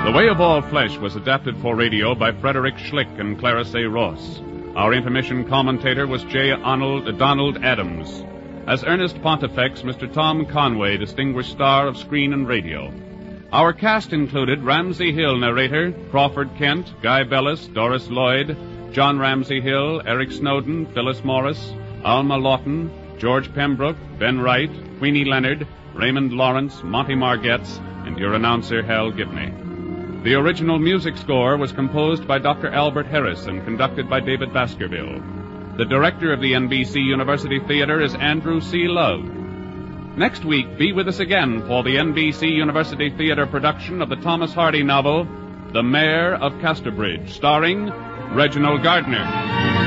The Way of All Flesh was adapted for radio by Frederick Schlick and Clarence A. Ross. Our intermission commentator was Donald Adams. As Ernest Pontifex, Mr. Tom Conway, distinguished star of screen and radio. Our cast included Ramsey Hill, narrator, Crawford Kent, Guy Bellis, Doris Lloyd, John Ramsey Hill, Eric Snowden, Phyllis Morris, Alma Lawton, George Pembroke, Ben Wright, Queenie Leonard, Raymond Lawrence, Monty Margetts, and your announcer, Hal Gibney. The original music score was composed by Dr. Albert Harris and conducted by David Baskerville. The director of the NBC University Theater is Andrew C. Love. Next week, be with us again for the NBC University Theater production of the Thomas Hardy novel, The Mayor of Casterbridge, starring Reginald Gardner.